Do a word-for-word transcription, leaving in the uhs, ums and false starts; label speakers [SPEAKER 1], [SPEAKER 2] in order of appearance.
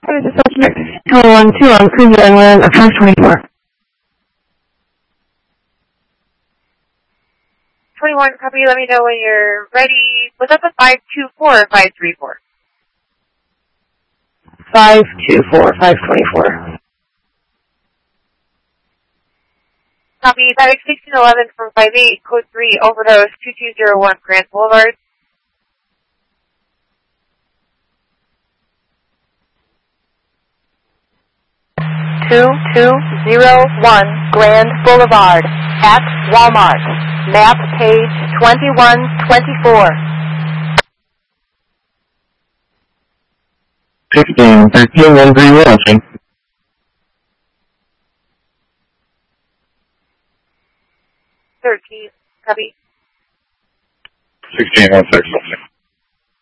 [SPEAKER 1] This is Suspect two oh one two on Cruise Island of five twenty-four.
[SPEAKER 2] twenty-one, copy, let me know when you're ready. Was that the five two four or five three four?
[SPEAKER 1] five two four, five twenty-four.
[SPEAKER 2] Copy, Patek sixteen eleven from five eight, code three, overdose two two zero one Grand Boulevard.
[SPEAKER 3] two two zero one Grand Boulevard at Walmart. Map page twenty-one twenty-four.
[SPEAKER 4] sixteen, thirteen, one three one.
[SPEAKER 2] thirteen, copy.
[SPEAKER 4] sixteen, one six.